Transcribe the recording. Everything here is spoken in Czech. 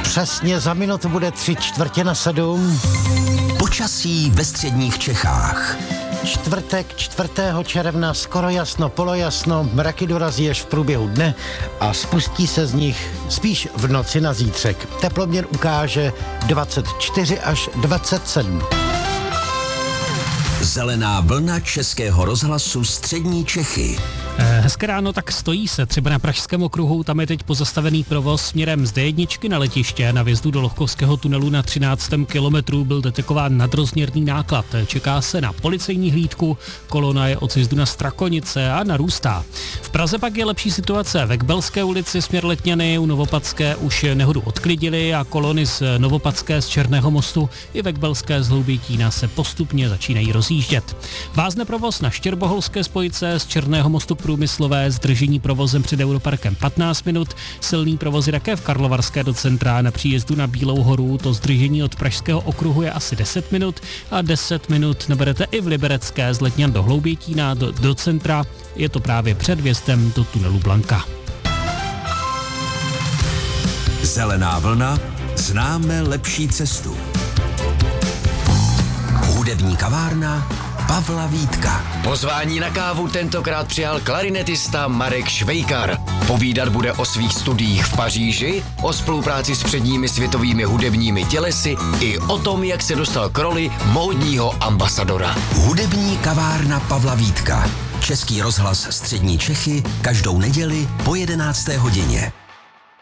Přesně za minutu bude 6:45. Počasí ve středních Čechách. Čtvrtek 4. června skoro jasno, polojasno, mraky dorazí až v průběhu dne a spustí se z nich spíš v noci na zítřek. Teploměr ukáže 24 až 27. Zelená vlna Českého rozhlasu Střední Čechy. Hezké ráno, tak stojí se třeba na Pražském okruhu, tam je teď pozastavený provoz směrem z D1 na letiště. Na vjezdu do Lohkovského tunelu na 13. kilometru byl detekován nadrozměrný náklad. Čeká se na policejní hlídku, kolona je od sjezdu na Strakonice a narůstá. V Praze pak je lepší situace. Ve Kbelské ulici směr Letňany u Novopadské už nehodu odklidili a kolony z Novopadské z Černého mostu i ve Kbelské z Hloubětína se postupně začínají rozjíždět. Vázne provoz na Štěrboholské spojce z Černého mostu Průmyslové, zdržení provozem před Europarkem 15 minut, silný provoz je také v Karlovarské do centra, na příjezdu na Bílou horu, to zdržení od Pražského okruhu je asi 10 minut a 10 minut naberete i v Liberecké z Letňan do Hloubětína do centra, je to právě před vjezdem do tunelu Blanka. Zelená vlna, známe lepší cestu. Hudební kavárna Pavla Vítka. Pozvání na kávu tentokrát přijal klarinetista Marek Švejkar. Povídat bude o svých studiích v Paříži, o spolupráci s předními světovými hudebními tělesy i o tom, jak se dostal k roli módního ambasadora. Hudební kavárna Pavla Vítka. Český rozhlas Střední Čechy každou neděli po 11. hodině.